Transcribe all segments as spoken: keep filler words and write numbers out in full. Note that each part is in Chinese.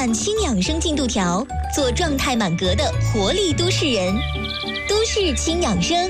满轻养生进度条，做状态满格的活力都市人。都市轻养生。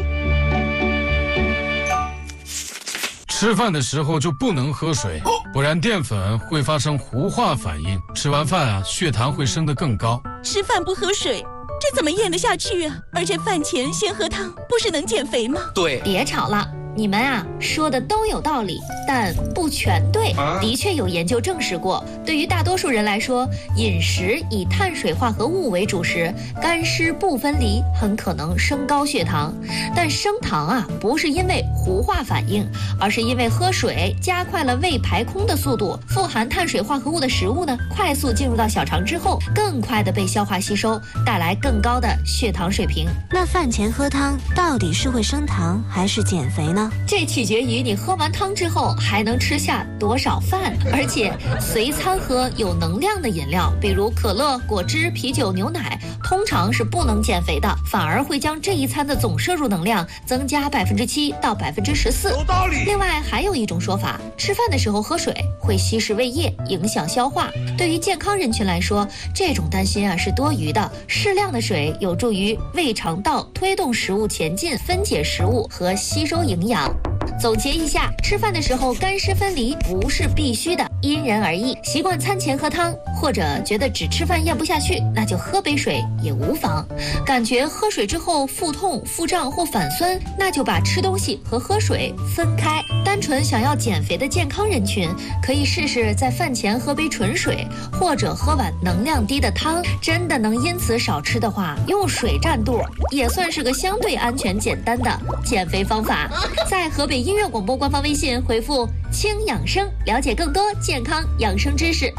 吃饭的时候就不能喝水，不然淀粉会发生糊化反应，吃完饭啊，血糖会升得更高。 吃饭不喝水，这怎么咽得下去啊？而且饭前先喝汤，不是能减肥吗？ 对， 别吵了。你们啊说的都有道理，但不全对。的确有研究证实过，对于大多数人来说，饮食以碳水化合物为主时，干湿不分离，很可能升高血糖。但升糖啊，不是因为糊化反应，而是因为喝水加快了胃排空的速度。富含碳水化合物的食物呢，快速进入到小肠之后，更快的被消化吸收，带来更高的血糖水平。 那饭前喝汤到底是会升糖还是减肥呢？ 这取决于你喝完汤之后还能吃下多少饭，而且随餐喝有能量的饮料，比如可乐、果汁、啤酒、牛奶，通常是不能减肥的，反而会将这一餐的总摄入能量增加百分之七到百分之十四。 有道理。 另外还有一种说法，吃饭的时候喝水会稀释胃液，影响消化。对于健康人群来说，这种担心啊是多余的。适量的水有助于胃肠道推动食物前进，分解食物和吸收营养。总结一下，吃饭的时候干湿分离不是必须的，因人而异。习惯餐前喝汤，或者觉得只吃饭咽不下去，那就喝杯水也无妨。感觉喝水之后腹痛、腹胀或反酸，那就把吃东西和喝水分开。单纯想要减肥的健康人群，可以试试在饭前喝杯纯水，或者喝碗能量低的汤。真的能因此少吃的话，用水占肚也算是个相对安全简单的减肥方法。在河北音乐广播官方微信回复轻养生，了解更多健康养生知识。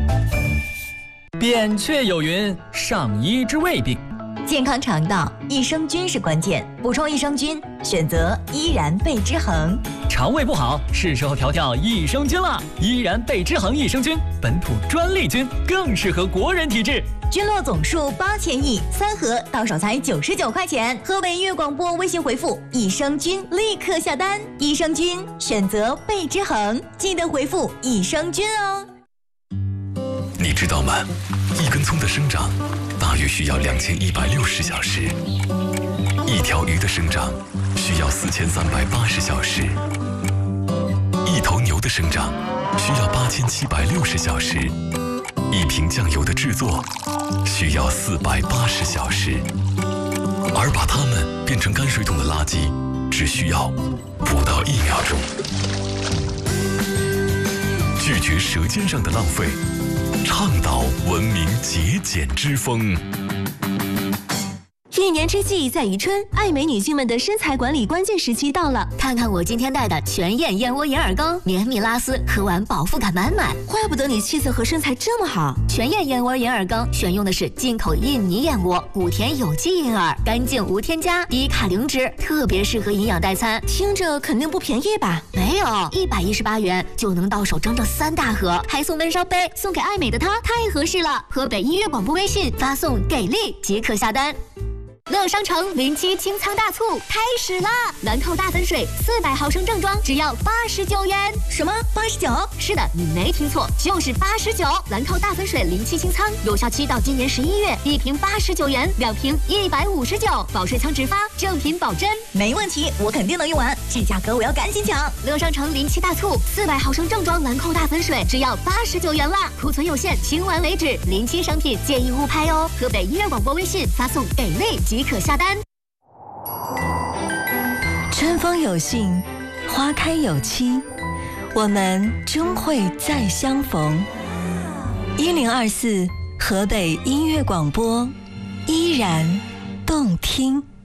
扁鹊有云，上医之未病。 健康肠道，益生菌是关键，补充益生菌，选择依然贝之恒。 肠胃不好，是时候调调益生菌了。依然贝之恒益生菌，本土专利菌，更适合国人体质。 菌落总数八千亿，三盒到手才九十九块钱。河北音乐广播微信回复益生菌，立刻下单。益生菌选择贝之恒，记得回复益生菌哦。 你知道吗？一根葱的生长大约需要两千一百六十小时，一条鱼的生长需要四千三百八十小时，一头牛的生长需要八千七百六十小时，一瓶酱油的制作需要四百八十小时，而把它们变成泔水桶的垃圾只需要不到一秒钟。拒绝舌尖上的浪费，倡导文明节俭之风。 一年之计在于春，爱美女性们的身材管理关键时期到了。 看看我今天带的全燕燕窝银耳羹，绵密拉丝，喝完饱腹感满满。 怪不得你气色和身材这么好。 全燕燕窝银耳羹选用的是进口印尼燕窝，谷田有机银耳，干净无添加，低卡零脂，特别适合营养代餐。 听着肯定不便宜吧？ 没有，一百一十八元就能到手整整三大盒，还送温烧杯，送给爱美的她，太合适了。河北音乐广播微信发送给力即可下单。乐商城零七清仓大促开始啦！兰蔻大粉水四百毫升正装只要八十九元。 什么？八十九？ 是的，你没听错，就是八十九。兰蔻大粉水零七清仓有效期到今年十一月，一瓶八十九元，两瓶一百五十九，保税仓直发，正品保真。 没问题，我肯定能用完，这价格我要赶紧抢！ 乐商城零七大促，四百毫升正装兰蔻大粉水只要八十九元啦，库存有限，清完为止。零七商品建议勿拍哦。河北音乐广播微信发送给力即可下单。 春风有信，花开有期，我们终会再相逢。一零二四河北音乐广播，依然动听。